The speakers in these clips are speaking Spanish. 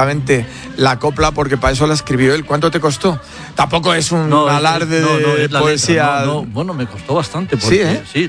perfectamente la copla porque para eso la escribió él. ¿Cuánto te costó? Tampoco es un alarde de poesía. Bueno, me costó bastante. Porque, sí,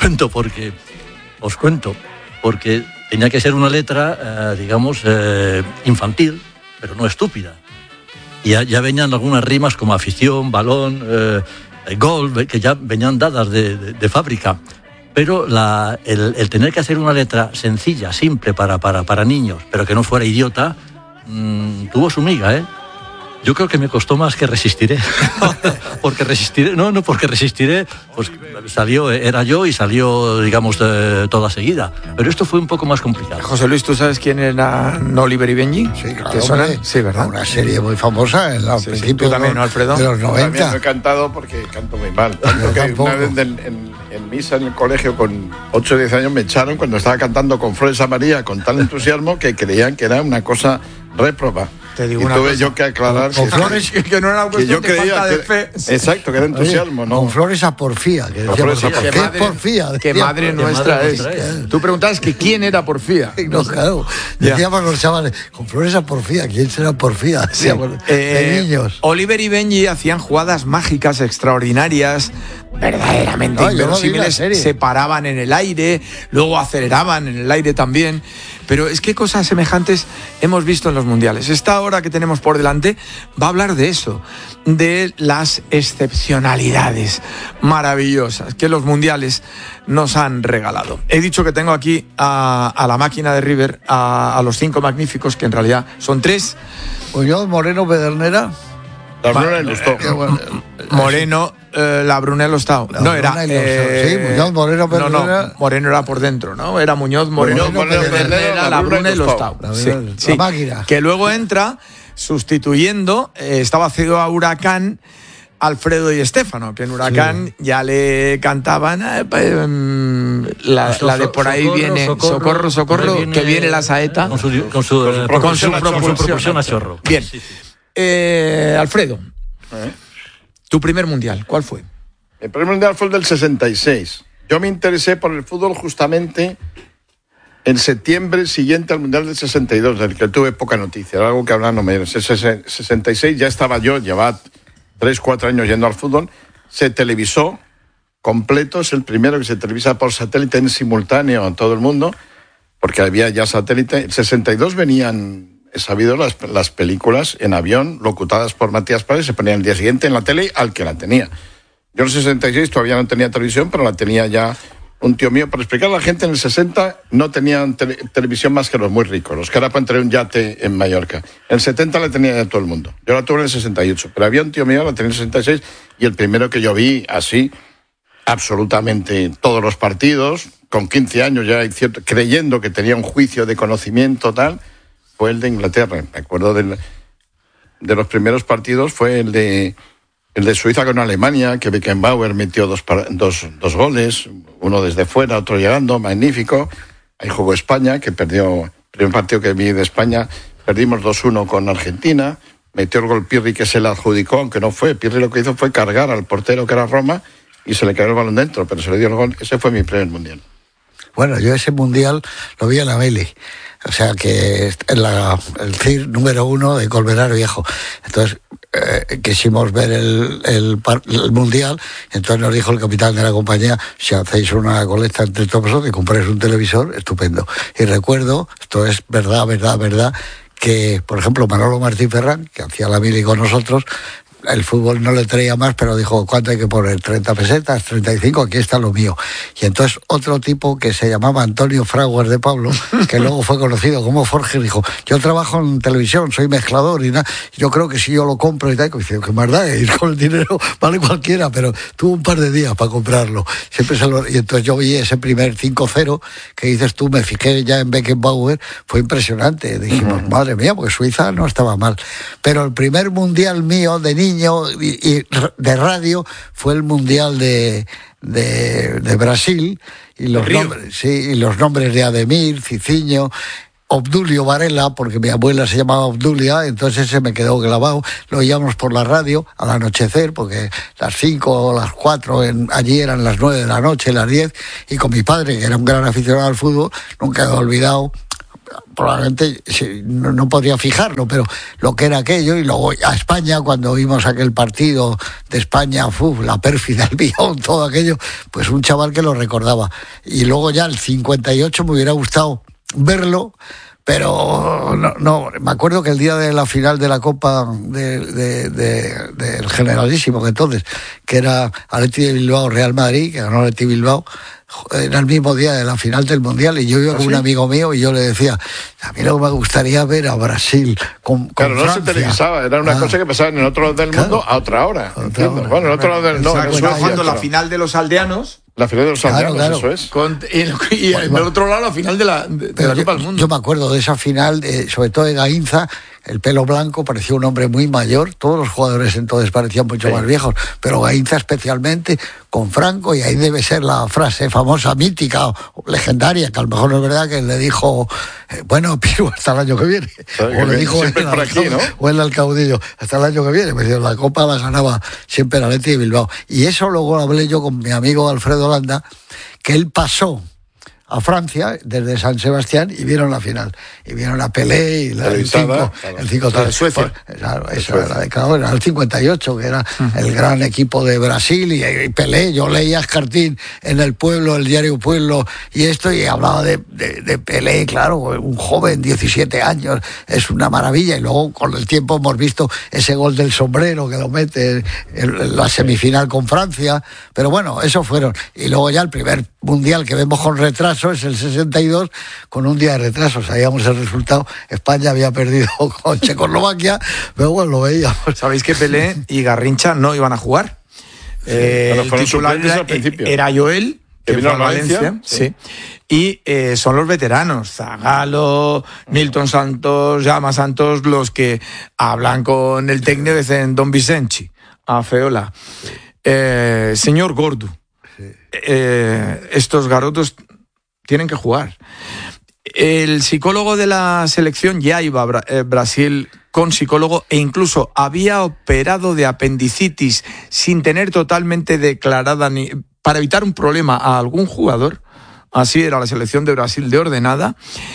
os cuento, porque tenía que ser una letra, infantil, pero no estúpida. Y ya venían algunas rimas como afición, balón, gol, que ya venían dadas de fábrica. Pero el tener que hacer una letra sencilla, simple para niños, pero que no fuera idiota, tuvo su miga, ¿eh? Yo creo que me costó más que Resistiré. Porque Resistiré, pues era yo y salió, toda seguida. Pero esto fue un poco más complicado. José Luis, ¿tú sabes quién era Oliver y Benji? Sí, claro. ¿Te suena? Sí, ¿verdad? Una serie muy famosa en los principios también, ¿no, Alfredo? de los 90. También me he cantado porque canto muy mal. Tanto que una vez en misa en el colegio con 8 o 10 años me echaron cuando estaba cantando con Flores a María con tal entusiasmo que creían que era una cosa réproba. Te digo y una tuve cosa. yo que aclarar con Flores que no era una cuestión de falta de fe. Exacto, que era entusiasmo. Oye, ¿no? Con Flores a porfía. Que Flores a ¿qué es porfía? Que madre nuestra es. Tú preguntabas que quién era porfía. No, claro. Decíamos los chavales, con Flores a porfía. ¿Quién será porfía? Decíamos, de niños. Oliver y Benji hacían jugadas mágicas extraordinarias, verdaderamente inverosímiles. Se paraban en el aire, luego aceleraban en el aire también. Pero es que cosas semejantes hemos visto en los mundiales. Esta hora que tenemos por delante va a hablar de eso, de las excepcionalidades maravillosas que los mundiales nos han regalado. He dicho que tengo aquí a la máquina de River, a los 5 magníficos, que en realidad son 3. Muñoz, Moreno, Pedernera. La Bruna y Lustó. Moreno, la Bruna y Lustó. No era. Sí, Muñoz, Moreno, Pedernera. No, Moreno era por dentro, ¿no? Era Muñoz, Moreno, Pedernera, la Bruna y Lustó. La máquina. Que luego entra sustituyendo, estaba cedido a Huracán, Alfredo y Estéfano, que en Huracán ya le cantaban la de por ahí socorro, viene socorro, viene, que viene la saeta con su propulsión a chorro. Bien. Alfredo, tu primer mundial, ¿cuál fue? El primer mundial fue el del 66. Yo me interesé por el fútbol justamente en septiembre siguiente al mundial del 62, del que tuve poca noticia, algo que hablar no me... En el 66 ya estaba yo, llevaba 3-4 años yendo al fútbol. Se televisó completo, es el primero que se televisa por satélite en simultáneo a todo el mundo, porque había ya satélite. En el 62 venían... He sabido las películas en avión, locutadas por Matías Paredes, se ponían el día siguiente en la tele al que la tenía. Yo en el 66 todavía no tenía televisión, pero la tenía ya un tío mío. Para explicar a la gente, en el 60 no tenían televisión más que los muy ricos, los que ahora pueden tener un yate en Mallorca. En el 70 la tenía ya todo el mundo. Yo la tuve en el 68, pero había un tío mío, la tenía en el 66, y el primero que yo vi así, absolutamente todos los partidos, con 15 años ya, creyendo que tenía un juicio de conocimiento tal, fue el de Inglaterra. Me acuerdo de los primeros partidos, fue el de Suiza con Alemania, que Beckenbauer metió dos goles, uno desde fuera, otro llegando, magnífico. Ahí jugó España, que perdió el primer partido que vi de España, perdimos 2-1 con Argentina, metió el gol Pirri, que se le adjudicó, aunque no fue. Pirri lo que hizo fue cargar al portero, que era Roma, y se le cayó el balón dentro, pero se le dio el gol. Ese fue mi primer mundial. Bueno, yo ese mundial lo vi en la Meli. O sea que el CIR número 1 de Colmenar Viejo. Entonces quisimos ver el mundial. Entonces nos dijo el capitán de la compañía: si hacéis una colecta entre todos vosotros y compráis un televisor, estupendo. Y recuerdo, esto es verdad, que por ejemplo Manolo Martín Ferrán, que hacía la mili con nosotros, el fútbol no le traía más, pero dijo: ¿cuánto hay que poner? 30 pesetas, 35, aquí está lo mío. Y entonces otro tipo que se llamaba Antonio Fraguas de Pablo, que luego fue conocido como Forge, dijo: yo trabajo en televisión, soy mezclador y nada, yo creo que si yo lo compro y tal, y dice: que más da, ir con el dinero vale cualquiera, pero tuvo un par de días para comprarlo. Y entonces yo vi ese primer 5-0 que dices tú, me fijé ya en Beckenbauer, fue impresionante. Dijimos, madre mía, porque Suiza no estaba mal. Pero el primer mundial mío de niño y de radio fue el mundial de Brasil, y los nombres de Ademir, Cicinho, Obdulio Varela, porque mi abuela se llamaba Obdulia, entonces se me quedó grabado. Lo oíamos por la radio al anochecer, porque las 5 o las 4 allí eran las 9 de la noche, las 10, y con mi padre, que era un gran aficionado al fútbol, nunca he olvidado probablemente no podría fijarlo, pero lo que era aquello, y luego a España, cuando vimos aquel partido de España, la pérfida, el Billón, todo aquello, pues un chaval que lo recordaba. Y luego ya el 58 me hubiera gustado verlo, pero no, me acuerdo que el día de la final de la Copa del Generalísimo, que entonces, que era Athletic de Bilbao, Real Madrid, que ganó Athletic Bilbao, era el mismo día de la final del Mundial, y yo iba con un amigo mío y yo le decía, a mí lo que me gustaría ver a Brasil con claro, no Francia. Se televisaba, era una cosa que pasaba en el otro lado del mundo a otra hora. Bueno, en el otro lado del mundo. Estaba jugando la final de los aldeanos. La final de los aldeanos, claro. Eso es. Y del otro lado la final de la Copa del Mundo. Yo me acuerdo de esa final, sobre todo de Gainza, el pelo blanco, parecía un hombre muy mayor, todos los jugadores entonces parecían mucho más viejos, pero Gainza especialmente, con Franco, y ahí debe ser la frase famosa, mítica, legendaria, que a lo mejor no es verdad, que le dijo, bueno, Piru, hasta el año que viene. O le dijo el Alcaudillo, hasta el año que viene. Pues la Copa la ganaba siempre el Athletic de Bilbao. Y eso luego lo hablé yo con mi amigo Alfredo Landa, que él pasó a Francia desde San Sebastián y vieron la final. Y vieron a Pelé y el 5-3 de Suecia. Claro, eso era era el 58, que era el gran equipo de Brasil, y Pelé. Yo leía Escartín en El Pueblo, el diario Pueblo, y hablaba de Pelé, claro, un joven, 17 años, es una maravilla. Y luego con el tiempo hemos visto ese gol del sombrero que lo mete en la semifinal con Francia. Pero bueno, esos fueron. Y luego ya el primer mundial que vemos con retraso es el 62, con un día de retraso. Sabíamos el resultado. España había perdido con Checoslovaquia, pero bueno, lo veíamos. ¿Sabéis que Pelé y Garrincha no iban a jugar? El titular era Joel, que vino a Valencia. Sí. Y son los veteranos, Zagallo, Nilton Santos, Jaume Santos, los que hablan con el técnico y dicen Don Vicente, a Feola. Señor Gordo, estos garotos tienen que jugar. El psicólogo de la selección ya iba a Brasil con psicólogo, e incluso había operado de apendicitis sin tener totalmente declarada, para evitar un problema a algún jugador. Así era la selección de Brasil de ordenada.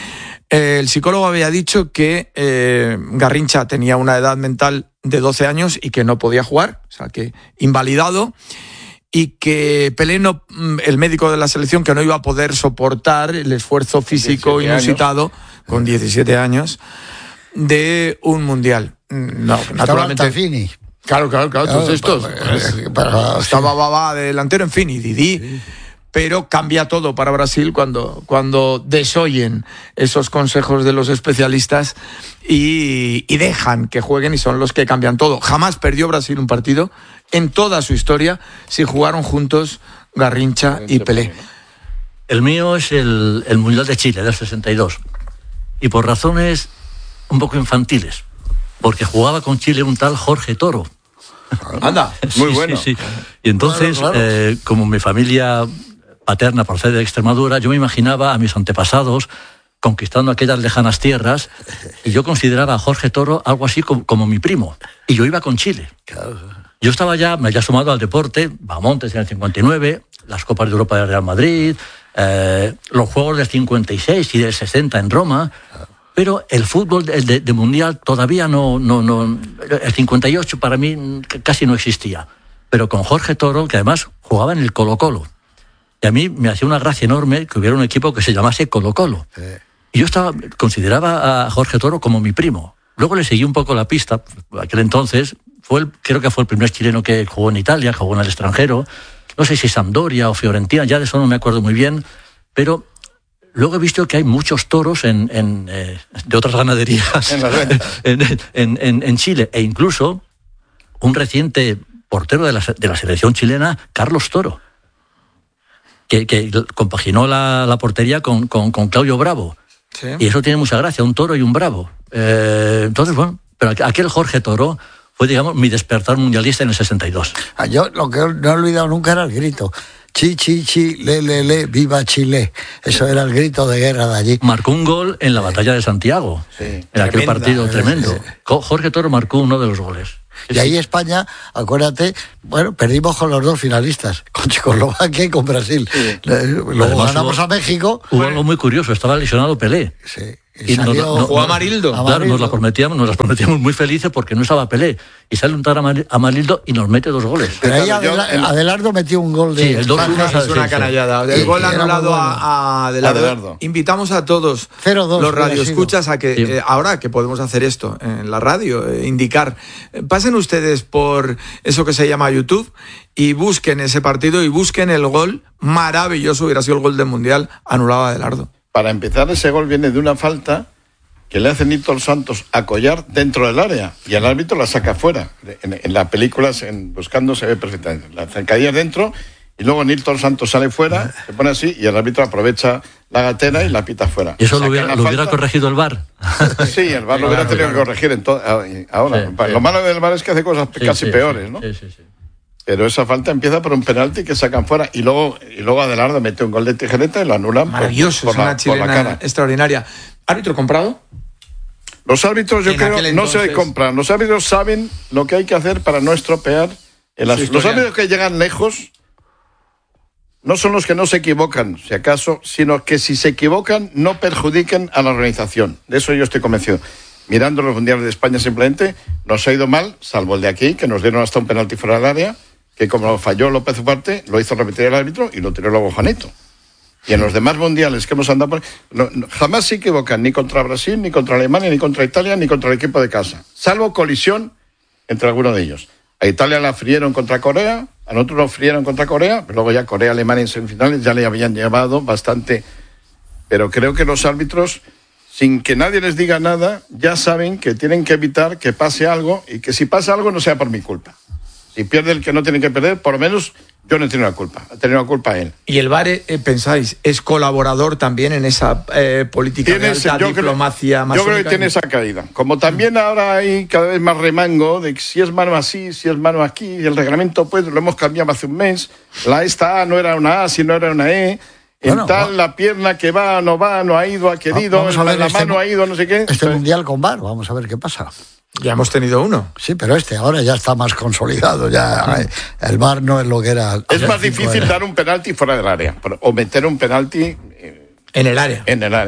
El psicólogo había dicho que Garrincha tenía una edad mental de 12 años y que no podía jugar, o sea que invalidado. Y que Pelé, el médico de la selección, que no iba a poder soportar el esfuerzo físico inusitado, con 17 años, de un mundial. No, naturalmente. Altafini. Claro, todos estos. Estaba Babá de delantero, en fin, y Didi. Sí. Pero cambia todo para Brasil cuando desoyen esos consejos de los especialistas y dejan que jueguen, y son los que cambian todo. Jamás perdió Brasil un partido en toda su historia si jugaron juntos Garrincha y Pelé. El mío es el Mundial de Chile del 62, y por razones un poco infantiles, porque jugaba con Chile un tal Jorge Toro. Anda, muy bueno. Sí. Y entonces, claro. Como mi familia paterna procede de Extremadura, yo me imaginaba a mis antepasados conquistando aquellas lejanas tierras, y yo consideraba a Jorge Toro algo así como mi primo, y yo iba con Chile. Claro. Yo me había sumado al deporte, Bahamontes en el 59, las Copas de Europa del Real Madrid, los Juegos del 56 y del 60 en Roma, pero el fútbol de mundial todavía no, el 58 para mí casi no existía. Pero con Jorge Toro, que además jugaba en el Colo-Colo, y a mí me hacía una gracia enorme que hubiera un equipo que se llamase Colo-Colo. Y yo consideraba a Jorge Toro como mi primo. Luego le seguí un poco la pista. Aquel entonces creo que fue el primer chileno que jugó en Italia, jugó en el extranjero. No sé si Sampdoria o Fiorentina, ya de eso no me acuerdo muy bien. Pero luego he visto que hay muchos toros de otras ganaderías en Chile. E incluso un reciente portero de la selección chilena, Carlos Toro, que compaginó la portería con Claudio Bravo. Sí. Y eso tiene mucha gracia, un toro y un bravo. Entonces, bueno, pero aquel Jorge Toro fue, digamos, mi despertar mundialista en el 62. Yo lo que no he olvidado nunca era el grito. Chi, chi, chi, le, viva Chile. Eso era el grito de guerra de allí. Marcó un gol en la batalla de Santiago. Sí, en aquel partido tremendo. Jorge Toro marcó uno de los goles. Y ahí España, acuérdate, bueno, perdimos con los dos finalistas, con Checoslovaquia y con Brasil. Sí. Luego además ganamos a México. Hubo algo muy curioso, estaba lesionado Pelé. Sí. Y jugó Amarildo. Claro, nos las prometíamos muy felices porque no estaba Pelé. Y sale un tal Amarildo y nos mete 2 goles. Pero ahí Adelardo metió un gol de... Sí, el 2-1 es una canallada. El gol anulado a Adelardo. Invitamos a todos 0-2, los radioescuchas a que, ahora que podemos hacer esto en la radio, indicar, pasen ustedes por eso que se llama YouTube y busquen ese partido y busquen el gol maravilloso, hubiera sido el gol del Mundial anulado a Adelardo. Para empezar, ese gol viene de una falta que le hace Nilton Santos a Collar dentro del área y el árbitro la saca fuera. En las películas, Buscando, se ve perfectamente. La zancadilla dentro y luego Nilton Santos sale fuera, se pone así y el árbitro aprovecha la gatera y la pita fuera. ¿Y eso lo hubiera corregido el VAR? Sí, el VAR lo hubiera tenido que corregir ahora. Sí. Lo malo del VAR es que hace cosas casi peores, ¿no? Sí. Pero esa falta empieza por un penalti que sacan fuera y luego Adelardo mete un gol de tijereta y lo anulan. Maravilloso, es una chilena extraordinaria. ¿Árbitro comprado? Los árbitros, yo creo, no se compran. Los árbitros saben lo que hay que hacer para no estropear el asunto. Los árbitros que llegan lejos no son los que no se equivocan, si acaso, sino que si se equivocan no perjudiquen a la organización. De eso yo estoy convencido. Mirando los mundiales de España simplemente nos ha ido mal, salvo el de aquí, que nos dieron hasta un penalti fuera del área, que como lo falló López Ugarte, lo hizo repetir el árbitro y lo tiró luego Juanito. Y en los demás mundiales que hemos andado por... jamás se equivocan ni contra Brasil, ni contra Alemania, ni contra Italia, ni contra el equipo de casa. Salvo colisión entre algunos de ellos. A Italia la frieron contra Corea, a nosotros nos frieron contra Corea, pero luego ya Corea-Alemania en semifinales ya le habían llevado bastante. Pero creo que los árbitros, sin que nadie les diga nada, ya saben que tienen que evitar que pase algo y que si pasa algo no sea por mi culpa. Si pierde el que no tiene que perder, por lo menos yo no he tenido la culpa. Ha tenido la culpa él. ¿Y el VAR, pensáis, es colaborador también en esa política de alta diplomacia masónica? Yo creo que tiene esa caída. Como también ahora hay cada vez más remango de que si es mano así, si es mano aquí, y el reglamento pues lo hemos cambiado hace un mes. Esta A no era una A, sino era una E. La pierna que va, no ha ido, ha querido, la mano ha ido, no sé qué. Este mundial con VAR, vamos a ver qué pasa. Ya hemos tenido uno. Sí, pero ahora ya está más consolidado. Ya el VAR no es lo que era. Es más difícil dar un penalti fuera del área o meter un penalti en el área.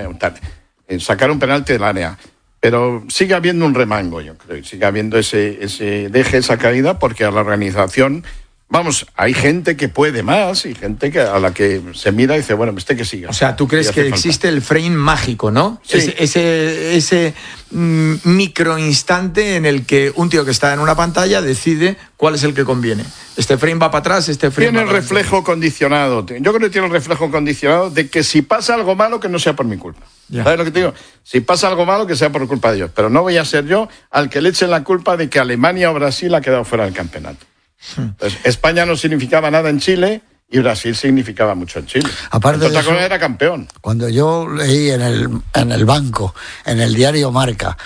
Sacar un penalti del área. Pero sigue habiendo un remango, yo creo. Sigue habiendo esa caída, porque a la organización... Vamos, hay gente que puede más y gente a la que se mira y dice, bueno, que siga. O sea, ¿tú crees que existe el frame mágico, no? Sí. Ese microinstante en el que un tío que está en una pantalla decide cuál es el que conviene. Este frame va para atrás, este frame tiene va para el reflejo condicionado. Yo creo que tiene el reflejo condicionado de que si pasa algo malo, que no sea por mi culpa. Ya. ¿Sabes lo que te digo? Si pasa algo malo, que sea por culpa de Dios. Pero no voy a ser yo al que le echen la culpa de que Alemania o Brasil ha quedado fuera del campeonato. Entonces, España no significaba nada en Chile y Brasil significaba mucho en Chile. Aparte de eso, era campeón. Cuando yo leí en el banco, en el diario Marca,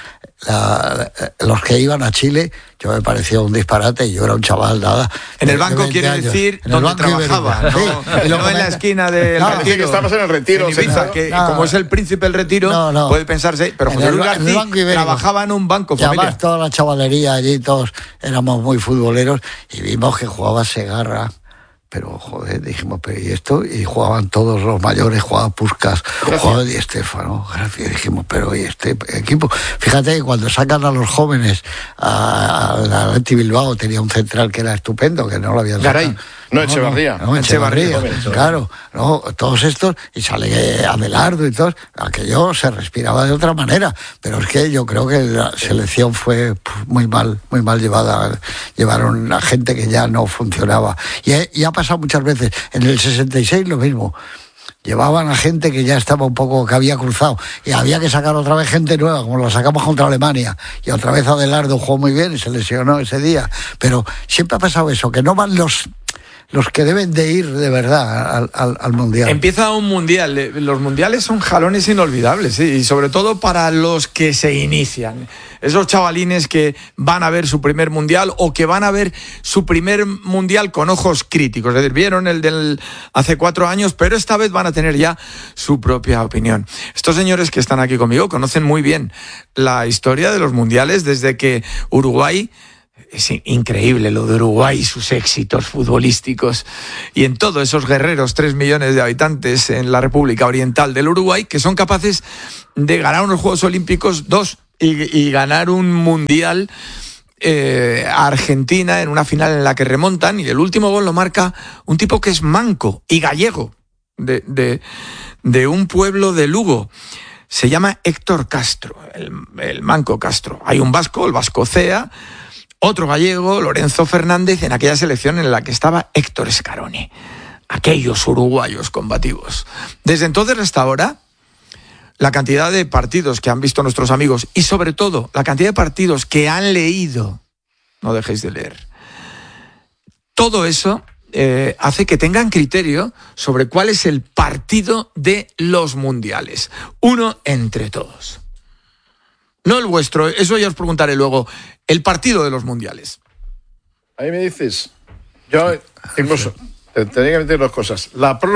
los que iban a Chile, yo me parecía un disparate y yo era un chaval nada. En el banco quiere decir donde trabajaba, no en la esquina del Retiro. Que estamos en el Retiro. En Ibiza, como es el príncipe del Retiro, puede pensarse, pero José Luis García trabajaba en un banco familiar. Además, toda la chavalería allí, todos éramos muy futboleros y vimos que jugaba Segarra. Pero, joder, dijimos, pero ¿y esto? Y jugaban todos los mayores, jugaba Puskás, jugaba Di Stéfano, gracias. Dijimos, pero ¿y este equipo? Fíjate que cuando sacan a los jóvenes al Athletic Bilbao, tenía un central que era estupendo, que no lo habían sacado. Echevarría. Echevarría, claro. Todos estos, y sale Adelardo y todos, aquello se respiraba de otra manera. Pero es que yo creo que la selección fue muy mal llevada. Llevaron a gente que ya no funcionaba. Y ha pasado muchas veces. En el 66 lo mismo. Llevaban a gente que ya estaba un poco, que había cruzado, y había que sacar otra vez gente nueva, como la sacamos contra Alemania, y otra vez Adelardo jugó muy bien y se lesionó ese día. Pero siempre ha pasado eso, que no van los que deben de ir de verdad al Mundial. Empieza un Mundial. Los Mundiales son jalones inolvidables, ¿sí? Y sobre todo para los que se inician. Esos chavalines que van a ver su primer Mundial o que van a ver su primer Mundial con ojos críticos. Es decir, vieron el del hace 4 años, pero esta vez van a tener ya su propia opinión. Estos señores que están aquí conmigo conocen muy bien la historia de los Mundiales desde que Uruguay Es increíble lo de Uruguay y sus éxitos futbolísticos. Y en todos esos guerreros, 3 millones de habitantes en la República Oriental del Uruguay, que son capaces de ganar unos Juegos Olímpicos, 2, y ganar un Mundial a Argentina en una final en la que remontan, y el último gol lo marca un tipo que es manco y gallego, de un pueblo de Lugo. Se llama Héctor Castro, el manco Castro. Hay un vasco, el Vasco Cea, otro gallego, Lorenzo Fernández, en aquella selección en la que estaba Héctor Scaroni. Aquellos uruguayos combativos. Desde entonces hasta ahora, la cantidad de partidos que han visto nuestros amigos y sobre todo la cantidad de partidos que han leído, no dejéis de leer, todo eso hace que tengan criterio sobre cuál es el partido de los mundiales. Uno entre todos. No el vuestro, eso ya os preguntaré luego. El partido de los mundiales. Ahí me dices, yo tengo, te tenía que meter 2 cosas. La prórroga